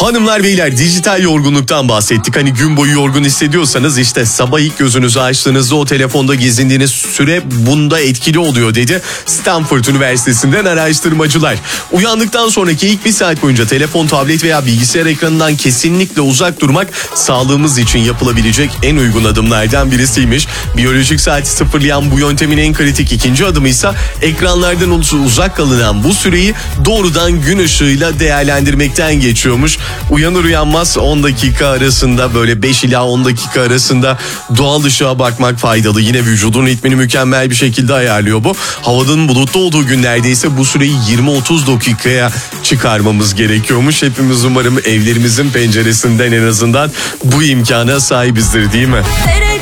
Hanımlar beyler, dijital yorgunluktan bahsettik. Hani gün boyu yorgun hissediyorsanız işte sabah ilk gözünüzü açtığınızda o telefonda gezindiğiniz süre bunda etkili oluyor dedi Stanford Üniversitesi'nden araştırmacılar. Uyandıktan sonraki ilk bir saat boyunca telefon, tablet veya bilgisayar ekranından kesinlikle uzak durmak sağlığımız için yapılabilecek en uygun adımlardan birisiymiş. Biyolojik saati sıfırlayan bu yöntemin en kritik ikinci adımı ise ekranlardan uzak kalınan bu süreyi doğrudan gün ışığıyla değerlendirmekten geçiyormuş. Uyanır uyanmaz 10 dakika arasında, böyle 5 ila 10 dakika arasında doğal ışığa bakmak faydalı. Yine vücudun ritmini mükemmel bir şekilde ayarlıyor bu. Havanın bulutlu olduğu günlerde ise bu süreyi 20-30 dakikaya çıkarmamız gerekiyormuş. Hepimiz umarım evlerimizin penceresinden en azından bu imkana sahibizdir, değil mi?